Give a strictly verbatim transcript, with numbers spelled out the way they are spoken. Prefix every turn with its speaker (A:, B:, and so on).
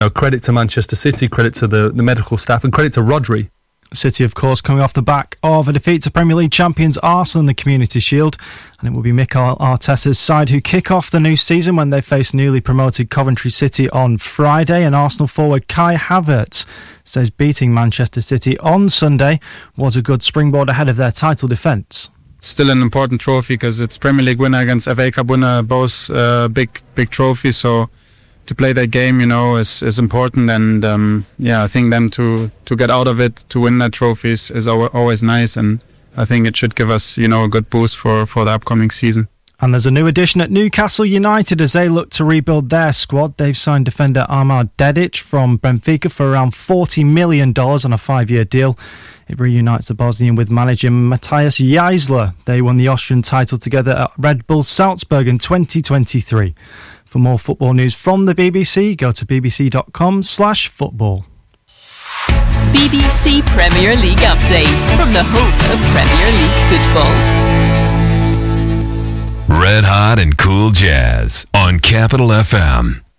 A: know, credit to Manchester City, credit to the, the medical staff, and credit to Rodri.
B: City, of course, coming off the back of a defeat to Premier League champions Arsenal in the Community Shield. And it will be Mikel Arteta's side who kick off the new season when they face newly promoted Coventry City on Friday. And Arsenal forward Kai Havertz says beating Manchester City on Sunday was a good springboard ahead of their title defence.
C: Still an important trophy because it's Premier League winner against F A Cup winner, both uh, big, big trophies. So to play that game, you know, is, is important, and um, yeah, I think then to, to get out of it, to win that trophy is, is always nice, and I think it should give us, you know, a good boost for, for the upcoming season.
B: And there's a new addition at Newcastle United as they look to rebuild their squad. They've signed defender Armand Dedic from Benfica for around forty million dollars on a five-year deal. It reunites the Bosnian with manager Matthias Jaisler. They won the Austrian title together at Red Bull Salzburg in twenty twenty-three. For more football news from the B B C, go to bbc.com slash football.
D: B B C Premier League update from the home of Premier League football.
E: Red Hot and Cool Jazz on Capital F M.